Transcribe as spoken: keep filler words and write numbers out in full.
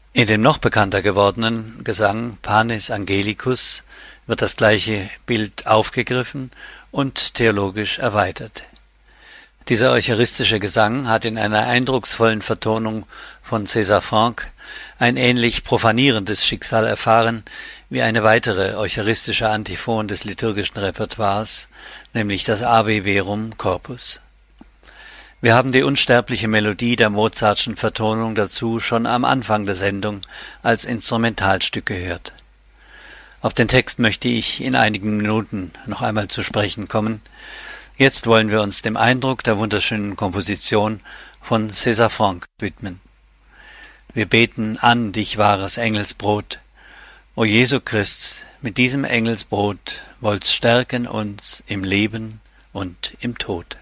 In dem noch bekannter gewordenen Gesang Panis Angelicus wird das gleiche Bild aufgegriffen und theologisch erweitert. Dieser eucharistische Gesang hat in einer eindrucksvollen Vertonung von César Franck ein ähnlich profanierendes Schicksal erfahren wie eine weitere eucharistische Antiphon des liturgischen Repertoires, nämlich das Ave Verum Corpus. Wir haben die unsterbliche Melodie der Mozartschen Vertonung dazu schon am Anfang der Sendung als Instrumentalstück gehört. Auf den Text möchte ich in einigen Minuten noch einmal zu sprechen kommen. Jetzt wollen wir uns dem Eindruck der wunderschönen Komposition von César Franck widmen. Wir beten an dich, wahres Engelsbrot. O Jesu Christ, mit diesem Engelsbrot wollt's stärken uns im Leben und im Tod.